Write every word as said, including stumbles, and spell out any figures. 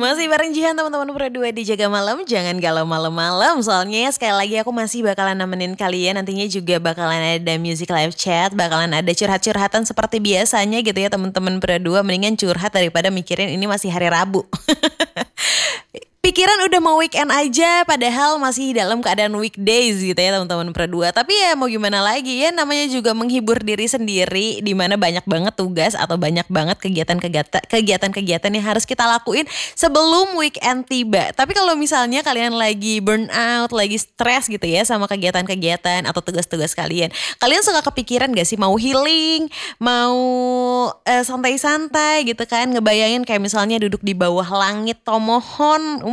Masih bareng Jihan teman-teman berdua di Jaga Malam. Jangan galau malam-malam. Soalnya sekali lagi aku masih bakalan nemenin kalian. Nantinya juga bakalan ada music live chat. Bakalan ada curhat-curhatan seperti biasanya gitu ya teman-teman berdua. Mendingan curhat daripada mikirin ini masih hari Rabu. Pikiran udah mau weekend aja padahal masih dalam keadaan weekdays gitu ya teman-teman berdua. Tapi ya mau gimana lagi ya, namanya juga menghibur diri sendiri, dimana banyak banget tugas atau banyak banget kegiatan-kegiatan kegiatan-kegiatan yang harus kita lakuin sebelum weekend tiba. Tapi kalau misalnya kalian lagi burn out, lagi stres gitu ya sama kegiatan-kegiatan atau tugas-tugas kalian, kalian suka kepikiran gak sih mau healing, mau eh, santai-santai gitu kan, ngebayangin kayak misalnya duduk di bawah langit tomohon